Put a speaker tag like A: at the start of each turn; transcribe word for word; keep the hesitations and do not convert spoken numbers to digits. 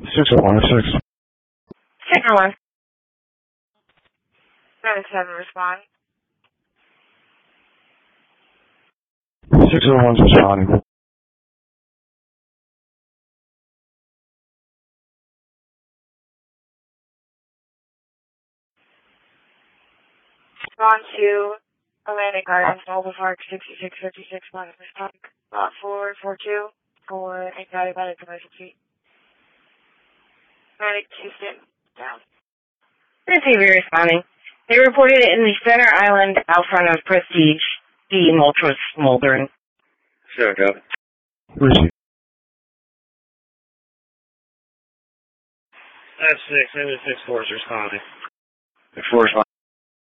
A: six oh one six.
B: six oh one.
C: nine seven, respond.
A: six oh one's responding.
C: Respond to Atlantic Gardens, Mobile Park, sixty-six fifty-six, Monument Park, lot four four two, for anxiety about a commercial suite. Atlantic Houston, down.
B: Receiver responding. They reported it in the center island out front of Prestige. The mulch was smoldering.
D: Sure, go.
A: Receive.
D: That's six, seven six four is responding.
A: Six four responding.